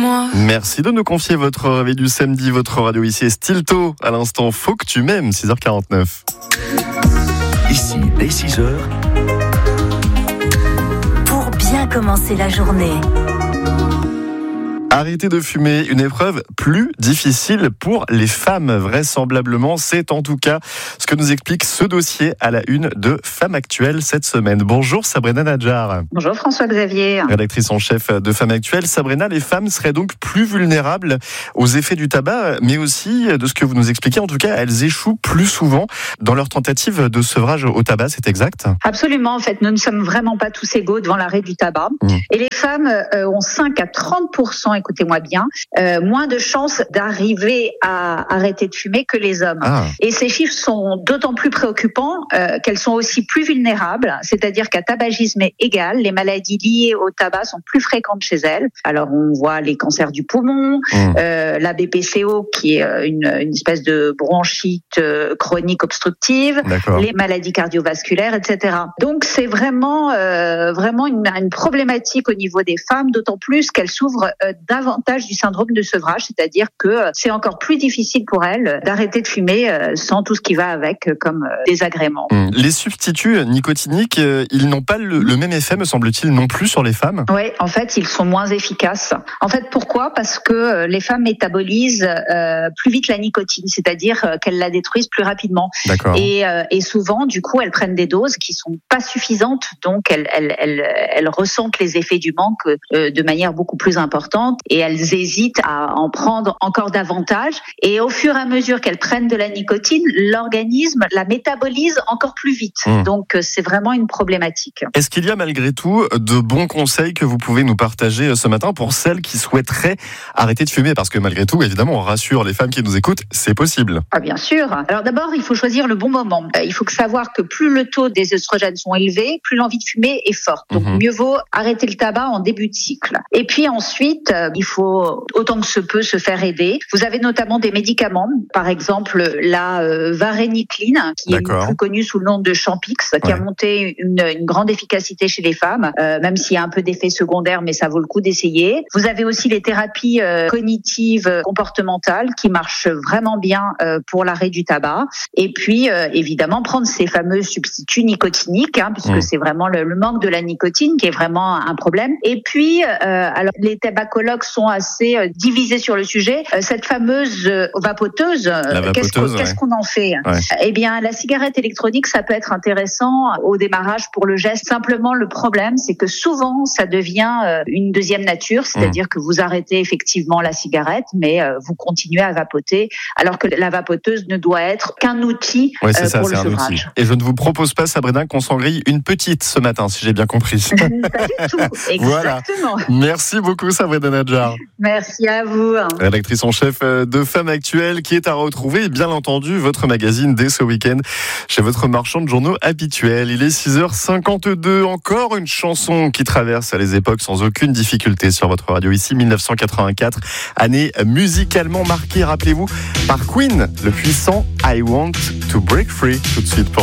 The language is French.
moi. Merci de nous confier votre réveil du samedi, votre radio ici est Stilto. À l'instant, faut que tu m'aimes, 6h49. Ici, dès 6h. Pour bien commencer la journée. Arrêter de fumer, une épreuve plus difficile pour les femmes, vraisemblablement. C'est en tout cas ce que nous explique ce dossier à la une de Femmes Actuelles cette semaine. Bonjour Sabrina Nadjar. Bonjour François-Xavier. Rédactrice en chef de Femmes Actuelles. Sabrina, les femmes seraient donc plus vulnérables aux effets du tabac, mais aussi, de ce que vous nous expliquez, en tout cas, elles échouent plus souvent dans leur tentative de sevrage au tabac, c'est exact ? Absolument, en fait, nous ne sommes vraiment pas tous égaux devant l'arrêt du tabac. Et les femmes ont 5 à 30%, écoutez-moi bien, moins de chances d'arriver à arrêter de fumer que les hommes. Et ces chiffres sont d'autant plus préoccupants qu'elles sont aussi plus vulnérables, c'est-à-dire qu'à tabagisme égal, les maladies liées au tabac sont plus fréquentes chez elles. Alors on voit les cancers du poumon, la BPCO qui est une espèce de bronchite chronique obstructive, les maladies cardiovasculaires, etc. Donc c'est vraiment une problématique au niveau des femmes, d'autant plus qu'elles souffrent davantage du syndrome de sevrage, c'est-à-dire que c'est encore plus difficile pour elles d'arrêter de fumer sans tout ce qui va avec comme désagréments. Les substituts nicotiniques, ils n'ont pas le même effet, me semble-t-il, non plus sur les femmes ? Oui, en fait, ils sont moins efficaces. En fait, pourquoi ? Parce que les femmes métabolisent plus vite la nicotine, c'est-à-dire qu'elles la détruisent plus rapidement. Et souvent, du coup, elles prennent des doses qui sont pas suffisantes, donc elles ressentent les effets du manque de manière beaucoup plus importante et elles hésitent à en prendre encore davantage. Et au fur et à mesure qu'elles prennent de la nicotine, l'organisme la métabolise encore plus vite. Donc, c'est vraiment une problématique. Est-ce qu'il y a malgré tout de bons conseils que vous pouvez nous partager ce matin pour celles qui souhaiteraient arrêter de fumer ? Parce que malgré tout, évidemment, on rassure les femmes qui nous écoutent, c'est possible. Ah, bien sûr. Alors d'abord, il faut choisir le bon moment. Il faut savoir que plus le taux des œstrogènes sont élevés, plus l'envie de fumer est forte. Donc mieux vaut arrêter le tabac en début de cycle. Et puis ensuite, il faut autant que se peut se faire aider. Vous avez notamment des médicaments, par exemple la varenicline, qui est plus connue sous le nom de Champix, qui a monté une grande efficacité chez les femmes, même s'il y a un peu d'effets secondaires, mais ça vaut le coup d'essayer. Vous avez aussi les thérapies cognitives comportementales qui marchent vraiment bien pour l'arrêt du tabac. Et puis, évidemment, prendre ces fameux substituts nicotiniques, puisque c'est vraiment le manque de la nicotine qui est vraiment un problème. Et puis, alors les tabacologues sont assez divisés sur le sujet. Cette fameuse vapoteuse, qu'est-ce qu'on en fait ? Eh bien, la cigarette électronique, ça peut être intéressant au démarrage pour le geste. Simplement, le problème, c'est que souvent, ça devient une deuxième nature, c'est-à-dire que vous arrêtez effectivement la cigarette, mais vous continuez à vapoter, alors que la vapoteuse ne doit être qu'un outil pour le sevrage. Et je ne vous propose pas, Sabrina, qu'on s'en grille une petite ce matin, si j'ai bien compris. Pas du tout, exactement. Voilà. Merci beaucoup, Sabrina Nadjar. Merci à vous. Rédactrice en chef de Femmes Actuelles, qui est à retrouver, bien entendu, votre magazine dès ce week-end chez votre marchand de journaux habituel. Il est 6h52. Encore une chanson qui traverse les époques sans aucune difficulté sur votre radio ici, 1984. Année musicalement marquée, rappelez-vous, par Queen, le puissant I Want to Break Free. Tout de suite pour